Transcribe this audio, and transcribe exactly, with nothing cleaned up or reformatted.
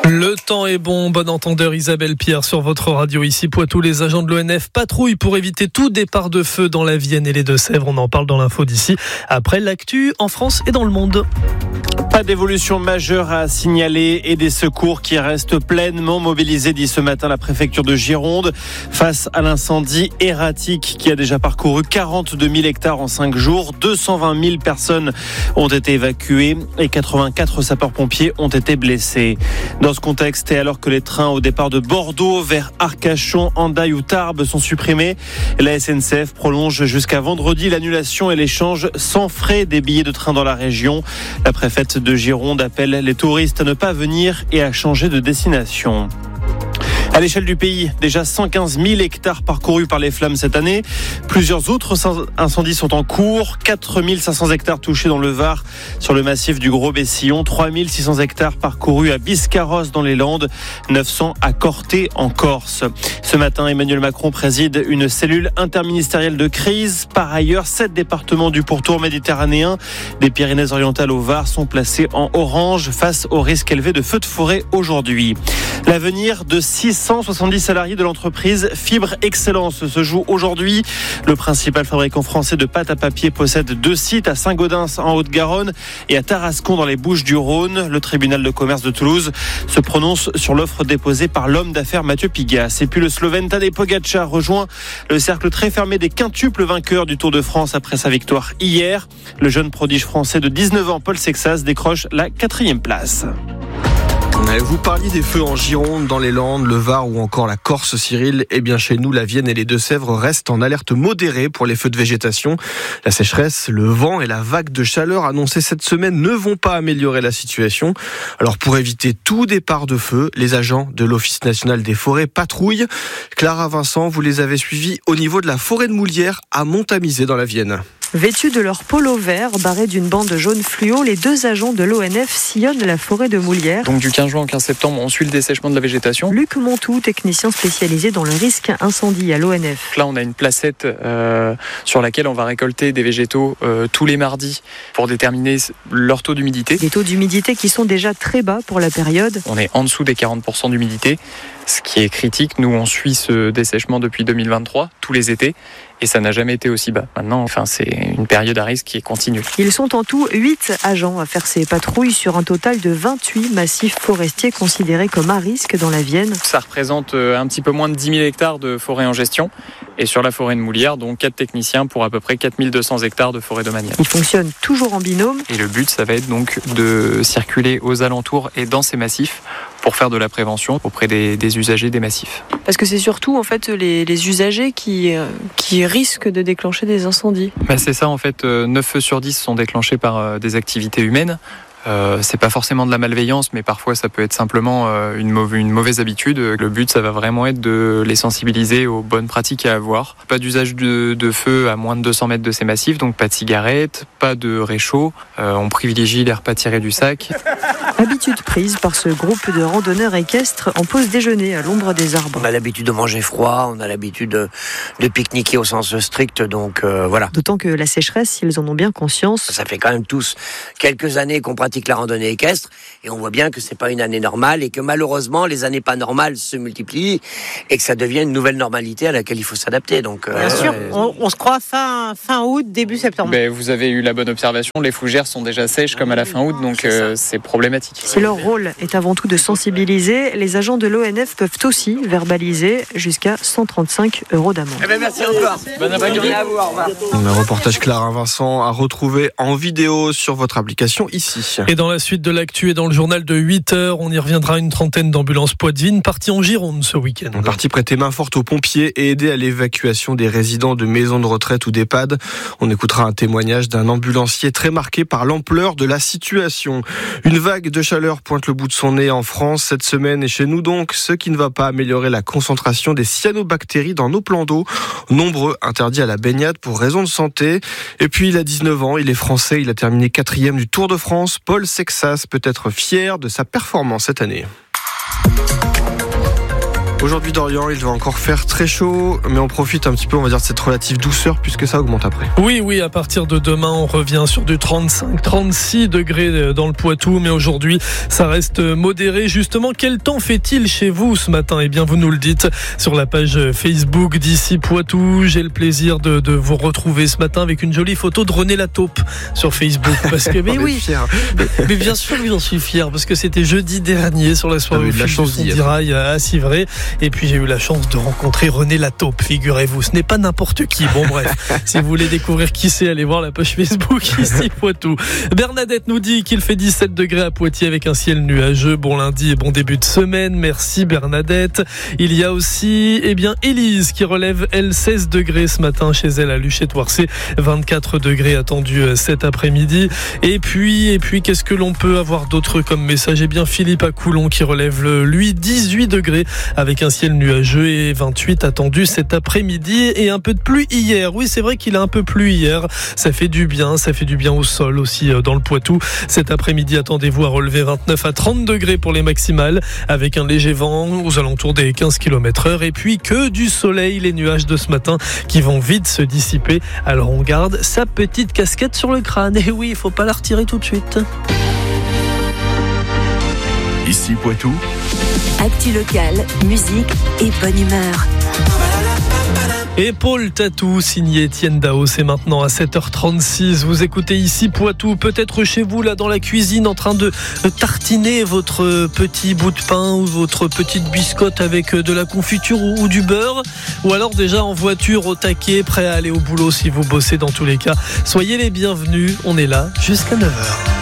Le temps est bon, bon entendeur Isabelle Pierre sur votre radio ici Poitou. Les agents de l'O N F patrouillent pour éviter tout départ de feu dans la Vienne et les Deux-Sèvres. On en parle dans l'info d'ici. Après l'actu en France et dans le monde. Pas d'évolution majeure à signaler et des secours qui restent pleinement mobilisés, dit ce matin la préfecture de Gironde, face à l'incendie erratique qui a déjà parcouru quarante-deux mille hectares en cinq jours. deux cent vingt mille personnes ont été évacuées et quatre-vingt-quatre sapeurs-pompiers ont été blessés. Dans ce contexte, et alors que les trains au départ de Bordeaux vers Arcachon, Hendaye ou Tarbes sont supprimés, la S N C F prolonge jusqu'à vendredi l'annulation et l'échange sans frais des billets de train dans la région. La préfète de Gironde appelle les touristes à ne pas venir et à changer de destination. À l'échelle du pays, déjà cent quinze mille hectares parcourus par les flammes cette année. Plusieurs autres incendies sont en cours. quatre mille cinq cents hectares touchés dans le Var, sur le massif du Gros-Bessillon. trois mille six cents hectares parcourus à Biscarrosse dans les Landes. neuf cents à Corté en Corse. Ce matin, Emmanuel Macron préside une cellule interministérielle de crise. Par ailleurs, sept départements du pourtour méditerranéen, des Pyrénées-Orientales au Var, sont placés en orange face au risque élevé de feux de forêt aujourd'hui. L'avenir de six cent soixante-dix salariés de l'entreprise Fibre Excellence se joue aujourd'hui. Le principal fabricant français de pâte à papier possède deux sites à Saint-Gaudens en Haute-Garonne et à Tarascon dans les Bouches-du-Rhône. Le tribunal de commerce de Toulouse se prononce sur l'offre déposée par l'homme d'affaires Mathieu Pigas. Et puis le Slovène Tadej Pogačar rejoint le cercle très fermé des quintuples vainqueurs du Tour de France après sa victoire hier. Le jeune prodige français de dix-neuf ans, Paul Sexas, décroche la quatrième place. Vous parliez des feux en Gironde, dans les Landes, le Var ou encore la Corse, Cyril. Eh bien, chez nous, la Vienne et les Deux-Sèvres restent en alerte modérée pour les feux de végétation. La sécheresse, le vent et la vague de chaleur annoncée cette semaine ne vont pas améliorer la situation. Alors, pour éviter tout départ de feu, les agents de l'Office national des forêts patrouillent. Clara Vincent, vous les avez suivis au niveau de la forêt de Moulières à Montamisé dans la Vienne. Vêtus de leur polo vert, barrés d'une bande jaune fluo, les deux agents de l'O N F sillonnent la forêt de Moulières. Donc du quinze juin au quinze septembre, on suit le dessèchement de la végétation. Luc Montou, technicien spécialisé dans le risque incendie à l'O N F. Là, on a une placette euh, sur laquelle on va récolter des végétaux euh, tous les mardis pour déterminer leur taux d'humidité. Des taux d'humidité qui sont déjà très bas pour la période. On est en dessous des quarante pour cent d'humidité, ce qui est critique. Nous, on suit ce dessèchement depuis deux mille vingt-trois, tous les étés. Et ça n'a jamais été aussi bas. Maintenant, enfin, c'est une période à risque qui est continue. Ils sont en tout huit agents à faire ces patrouilles sur un total de vingt-huit massifs forestiers considérés comme à risque dans la Vienne. Ça représente un petit peu moins de dix mille hectares de forêt en gestion. Et sur la forêt de Moulières, donc quatre techniciens pour à peu près quatre mille deux cents hectares de forêt domaniale. Ils fonctionnent toujours en binôme. Et le but, ça va être donc de circuler aux alentours et dans ces massifs pour faire de la prévention auprès des, des usagers des massifs. Parce que c'est surtout en fait les, les usagers qui, euh, qui risquent de déclencher des incendies. Ben c'est ça en fait, neuf feux sur dix sont déclenchés par euh, des activités humaines. Euh, c'est pas forcément de la malveillance, mais parfois ça peut être simplement euh, une, mauvaise, une mauvaise habitude. Le but, ça va vraiment être de les sensibiliser aux bonnes pratiques à avoir. Pas d'usage de, de feu à moins de deux cents mètres de ces massifs, donc pas de cigarettes, pas de réchaud. Euh, on privilégie les repas tirés du sac. Habitude prise par ce groupe de randonneurs équestres en pause déjeuner à l'ombre des arbres. On a l'habitude de manger froid, on a l'habitude de, de pique-niquer au sens strict, donc euh, voilà. D'autant que la sécheresse, ils en ont bien conscience. Ça fait quand même tous quelques années qu'on pratique la randonnée équestre et on voit bien que c'est pas une année normale et que malheureusement les années pas normales se multiplient et que ça devient une nouvelle normalité à laquelle il faut s'adapter. Donc, euh, bien sûr, euh, on, on se croit fin, fin août, début septembre. Ben, vous avez eu la bonne observation, les fougères sont déjà sèches comme à la fin août, donc c'est, euh, c'est problématique. Si leur rôle est avant tout de sensibiliser, les agents de l'O N F peuvent aussi verbaliser jusqu'à cent trente-cinq euros d'amende. Eh ben merci encore. Bonne après-midi. Un reportage Clara Vincent à retrouver en vidéo sur votre application ici. Et dans la suite de l'actu et dans le journal de huit heures, on y reviendra, une trentaine d'ambulances Poitvine parties en Gironde ce week-end. On est parti prêter main forte aux pompiers et aider à l'évacuation des résidents de maisons de retraite ou d'EHPAD. On écoutera un témoignage d'un ambulancier très marqué par l'ampleur de la situation. Une vague de chaleur pointe le bout de son nez en France cette semaine et chez nous donc, ce qui ne va pas améliorer la concentration des cyanobactéries dans nos plans d'eau. Nombreux interdits à la baignade pour raison de santé. Et puis il a dix-neuf ans, il est français, il a terminé quatrième du Tour de France. Paul Sexas peut être fier de sa performance cette année. Aujourd'hui d'Orient, il va encore faire très chaud, mais on profite un petit peu, on va dire, de cette relative douceur puisque ça augmente après. Oui, oui, à partir de demain, on revient sur du trente-cinq, trente-six degrés dans le Poitou, mais aujourd'hui, ça reste modéré. Justement, quel temps fait-il chez vous ce matin ? Eh bien, vous nous le dites sur la page Facebook d'Ici Poitou. J'ai le plaisir de, de vous retrouver ce matin avec une jolie photo de René Lataupe sur Facebook. Parce que, mais oui, mais, mais bien sûr que j'en suis fier, parce que c'était jeudi dernier sur la soirée de la chance d'Irail à Civray. Et puis, j'ai eu la chance de rencontrer René Lataupe, figurez-vous. Ce n'est pas n'importe qui. Bon, bref, si vous voulez découvrir qui c'est, allez voir la page Facebook Ici Poitou. Bernadette nous dit qu'il fait dix-sept degrés à Poitiers avec un ciel nuageux. Bon lundi et bon début de semaine. Merci Bernadette. Il y a aussi, eh bien, Élise qui relève, elle, seize degrés ce matin chez elle à Luchette-Ouarcé. vingt-quatre degrés attendus cet après-midi. Et puis, et puis, qu'est-ce que l'on peut avoir d'autre comme message ? Eh bien, Philippe à Coulon qui relève, le, lui, dix-huit degrés avec un ciel nuageux et vingt-huit attendus cet après-midi et un peu de pluie hier. Oui, c'est vrai qu'il a un peu plu hier. Ça fait du bien, ça fait du bien au sol aussi dans le Poitou. Cet après-midi, attendez-vous à relever vingt-neuf à trente degrés pour les maximales avec un léger vent aux alentours des quinze kilomètres heure et puis que du soleil, les nuages de ce matin qui vont vite se dissiper. Alors on garde sa petite casquette sur le crâne. Et oui, il faut pas la retirer tout de suite. Ici Poitou. Actu locale, musique et bonne humeur. Et Paul Tatou, signé Étienne Dao, c'est maintenant à sept heures trente-six. Vous écoutez Ici Poitou, peut-être chez vous, là, dans la cuisine, en train de tartiner votre petit bout de pain ou votre petite biscotte avec de la confiture ou, ou du beurre. Ou alors déjà en voiture, au taquet, prêt à aller au boulot si vous bossez dans tous les cas. Soyez les bienvenus, on est là jusqu'à neuf heures.